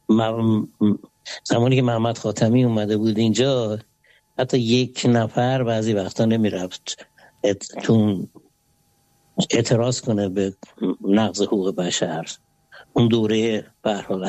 زمانی که محمد خاتمی اومده بود اینجا، حتی یک نفر بعضی وقتا نمیرفت تو اعتراض کنه به نقض حقوق بشر. اون دوره به هر حال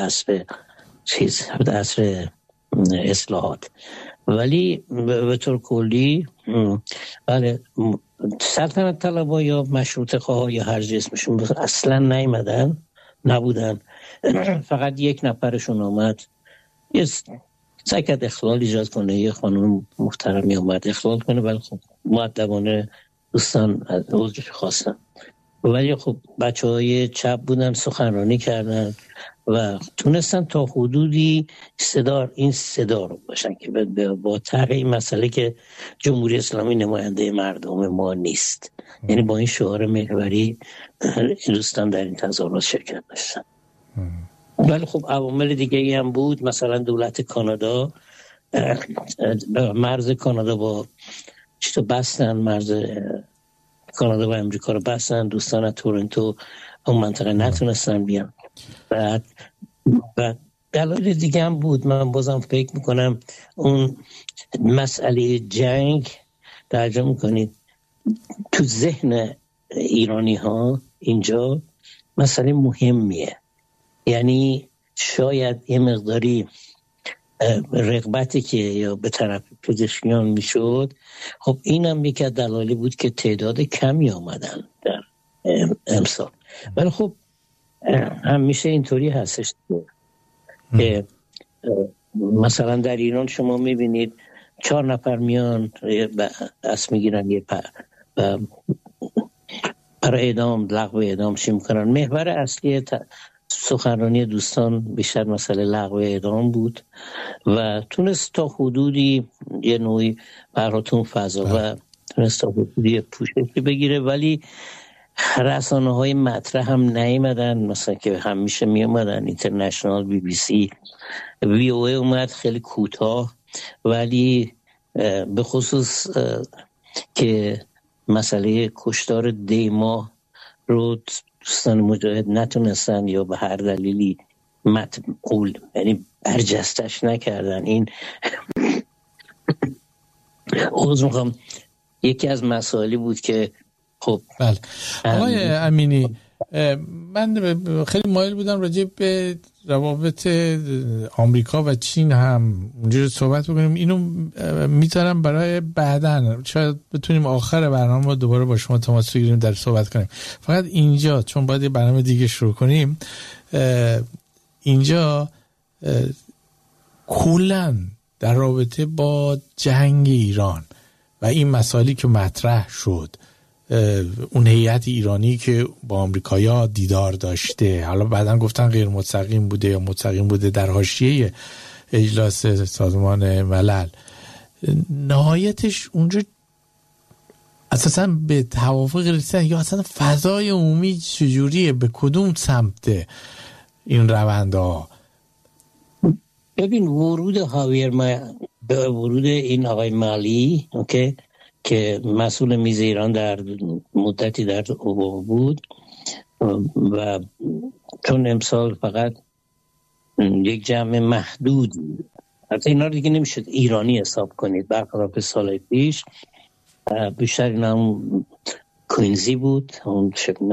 عصر اصلاحات. ولی به طور کلی بله، سلطنت طلبها یا مشروطه خواه یا هر جسمشون اصلا نبودن. فقط یک نفرشون آمد یه سعی کرد اختلال ایجاد کنه، یه خانم محترمی آمد اختلال کنه، ولی خب مؤدبانه دوستان از عذرش خواستن. ولی خب بچه‌های چپ بودن، سخنرانی کردن و تونستن تا حدودی این صدا رو باشن که با طرح این مسئله که جمهوری اسلامی نماینده مردم ما نیست، یعنی با این شعار محوری دوستان در این تظاهرات شرکت داشتن. ولی خب عوامل دیگه ای هم بود، مثلا دولت کانادا مرز کانادا با بستن، مرز کانادا و امریکا رو بستن، دوستان از تورنتو اون منطقه نتونستن بیان. بعد دلایل دیگه هم بود. من بازم فکر میکنم اون مسئله جنگ ترجمه میکنید تو ذهن ایرانی ها اینجا مسئله مهمیه، یعنی شاید یه مقداری رغبتی که یا به طرف پزشکیان میشد، خب اینم یکی از دلایلی بود که تعداد کمی آمدن در امسال. ولی خب همیشه اینطوری هستش که مثلا در ایران شما میبینید 4 نفر میان دست میگیرن یه برای اعدام، لغو اعدام چی میکنن. محور اصلی سخنرانی دوستان بیشتر مسئله لغو اعدام بود و تونست تا حدودی یه نوعی براتون فضا و تونست تا حدودی پوششی بگیره. ولی رسانه های مطرح هم نیومدن، مثلا که همیشه میومدن، اینترنشنال، بی بی سی، وی او ای اومد خیلی کوتاه، ولی به خصوص که مسئله کشتار دیما رو دوستان مجاهد نتونستن یا به هر دلیلی یعنی برجستش نکردن. این عذر میخوام، یکی از مسائلی بود که خب بله. آقای امینی، من خیلی مایل بودم راجع به روابط آمریکا و چین هم اونجوری صحبت بکنیم. اینو میذارم برای بعداً، شاید بتونیم آخر برنامه دوباره با شما تماس بگیریم در صحبت کنیم. فقط اینجا چون باید یه برنامه دیگه شروع کنیم، اینجا کلاً در رابطه با جنگ ایران و این مسائلی که مطرح شد، اون هیئت ایرانی که با آمریکایی‌ها دیدار داشته، حالا بعداً گفتن غیر مستقیم بوده یا مستقیم بوده، در حاشیه اجلاس سازمان ملل، نهایتش اونجا اساساً به توافق رسیدن یا اصلا فضای عمومی چجوریه؟ به کدوم سمت این روندها؟ ببین، ورود به ورود این آقای مالی که مسئول میز ایران در مدتی در اوباما بود و چون امسال فقط یک جمع محدود، حتی اینا رو دیگه نمیشد ایرانی حساب کنید برخلاف سال پیش، بیشتر اینا هم کوینزی بود، اون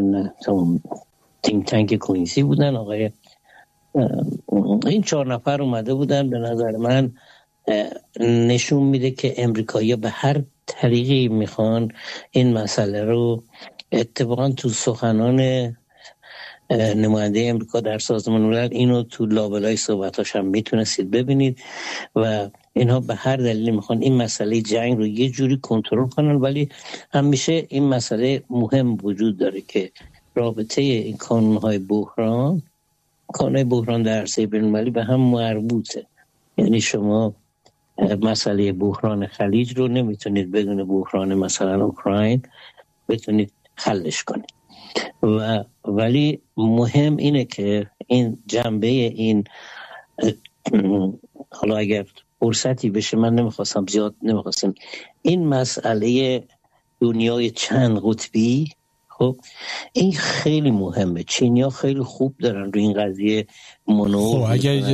تینک تانک کوینزی بودن. آقای این 4 نفر اومده بودن. به نظر من نشون میده که امریکایی‌ها به هر طریقی میخوان این مسئله رو، اتفاقا تو سخنان نماینده امریکا در سازمان ملل اینو تو لابلای صحبتاش هم میتونستید ببینید و اینها به هر دلیلی میخوان این مسئله جنگ رو یه جوری کنترل کنن. ولی همیشه این مسئله مهم وجود داره که رابطه این کانونهای بحران در عرصه بین‌المللی به هم مربوطه. یعنی شما مسئله بحران خلیج رو نمیتونید بدون بحران مثلا اوکراین بتونید حلش کنید. ولی مهم اینه که این جنبه این، حالا اگر فرصتی بشه، من نمیخواستم این مسئله دنیای چند قطبی، خب این خیلی مهمه. چینی‌ها خیلی خوب دارن روی این قضیه خب اگر